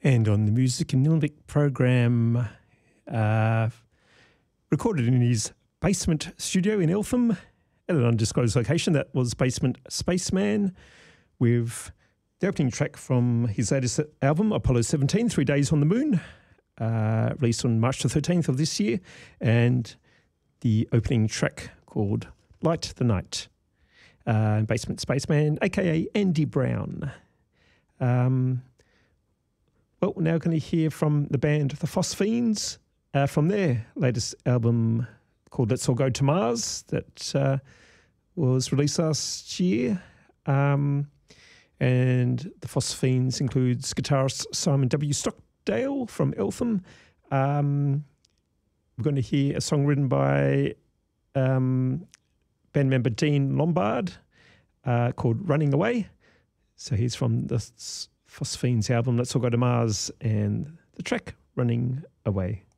And on the Music in Nillumbik program, recorded in his basement studio in Eltham at an undisclosed location, that was Basement Spaceman, with the opening track from his latest album, Apollo 17, 3 Days on the Moon, released on March the 13th of this year, and the opening track called Light the Night. Basement Spaceman, aka Andy Brown. Well, we're now going to hear from the band The Phosphenes from their latest album called Let's All Go to Mars that was released last year. And The Phosphenes includes guitarist Simon W. Stockdale from Eltham. We're going to hear a song written by band member Dean Lombard called Running Away. So he's from the Phosphenes album Let's All Go to Mars and the track Running Away.